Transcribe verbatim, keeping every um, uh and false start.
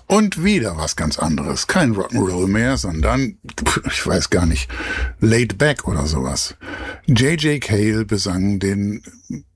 Und wieder was ganz anderes. Kein Rock'n'Roll mehr, sondern, ich weiß gar nicht, Laid Back oder sowas. J J. Cale besang den